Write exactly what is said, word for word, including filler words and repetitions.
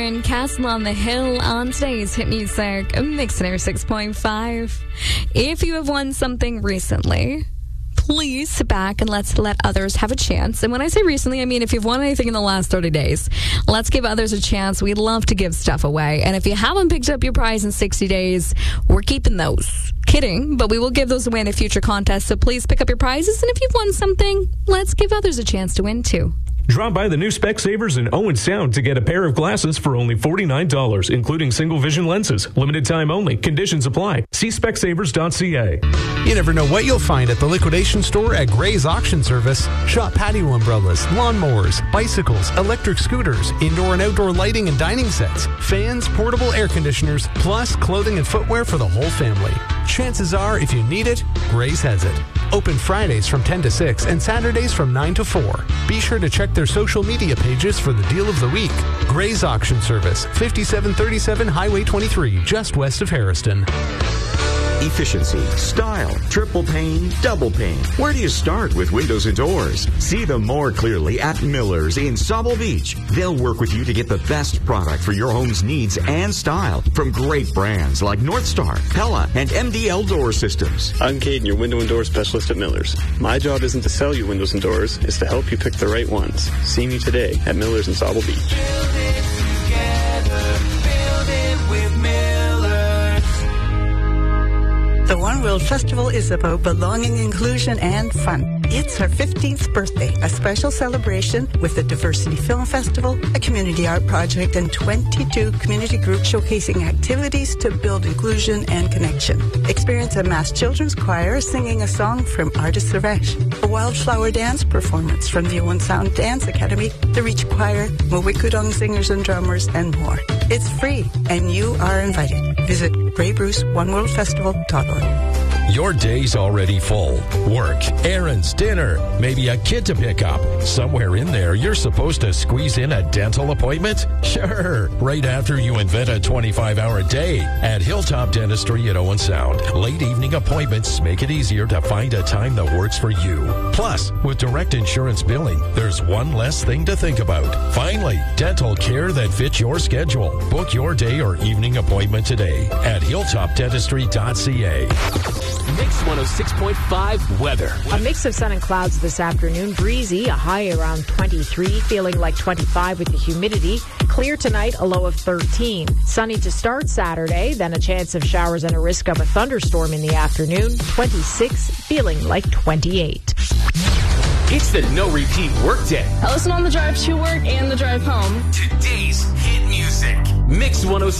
and Castle on the Hill on today's Hit Music Mix one oh six point five. If you have won something recently, please sit back and let's let others have a chance. And when I say recently, I mean if you've won anything in the last thirty days, let's give others a chance. We'd love to give stuff away. And if you haven't picked up your prize in sixty days, we're keeping those. Kidding, but we will give those away in a future contest. So please pick up your prizes. And if you've won something, let's give others a chance to win too. Drop by the new Specsavers in Owen Sound to get a pair of glasses for only forty-nine dollars, including single vision lenses. Limited time only. Conditions apply. See specsavers dot c a. You never know what you'll find at the liquidation store at Gray's Auction Service. Shop patio umbrellas, lawnmowers, bicycles, electric scooters, indoor and outdoor lighting and dining sets, fans, portable air conditioners, plus clothing and footwear for the whole family. Chances are, if you need it, Gray's has it. Open Fridays from ten to six and Saturdays from nine to four. Be sure to check their social media pages for the deal of the week. Gray's Auction Service, fifty-seven thirty-seven Highway twenty-three, just west of Harrison. Efficiency, style, triple pane, double pane. Where do you start with windows and doors? See them more clearly at Miller's in Sauble Beach. They'll work with you to get the best product for your home's needs and style from great brands like Northstar, Pella, and M D L Door Systems. I'm Caden, your window and door specialist at Miller's. My job isn't to sell you windows and doors, it's to help you pick the right ones. See me today at Miller's in Sauble Beach. Build it together, build it with Miller's. The One World Festival is about belonging, inclusion, and fun. It's her fifteenth birthday, a special celebration with the Diversity Film Festival, a community art project, and twenty-two community groups showcasing activities to build inclusion and connection. Experience a mass children's choir singing a song from Artist Suresh, a wildflower dance performance from the Owen Sound Dance Academy, the Reach Choir, Mawikudong singers and drummers, and more. It's free, and you are invited. Visit Grey Bruce One World Festival dot org. Your day's already full. Work, errands, dinner, maybe a kid to pick up. Somewhere in there, you're supposed to squeeze in a dental appointment? Sure, right after you invent a twenty-five hour day. At Hilltop Dentistry at Owen Sound, late evening appointments make it easier to find a time that works for you. Plus, with direct insurance billing, there's one less thing to think about. Finally, dental care that fits your schedule. Book your day or evening appointment today at hilltop dentistry dot c a. Mix one oh six point five weather. A mix of sun and clouds this afternoon. Breezy, a high around twenty-three, feeling like twenty-five with the humidity. Clear tonight, a low of thirteen. Sunny to start Saturday, then a chance of showers and a risk of a thunderstorm in the afternoon. twenty-six, feeling like twenty-eight. It's the no repeat workday. I listen on the drive to work and the drive home. Today's hit music. Mix one oh six.